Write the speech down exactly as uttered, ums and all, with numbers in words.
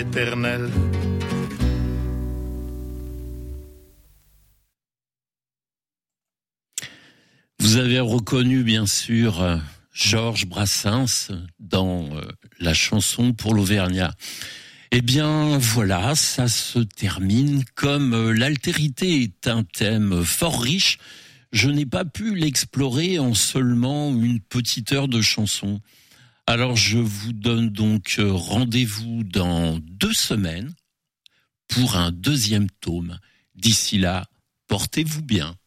éternel. Vous avez reconnu bien sûr Georges Brassens dans la chanson pour l'Auvergnat. Eh bien voilà, ça se termine. Comme l'altérité est un thème fort riche, je n'ai pas pu l'explorer en seulement une petite heure de chanson. Alors je vous donne donc rendez-vous dans deux semaines pour un deuxième tome. D'ici là, portez-vous bien.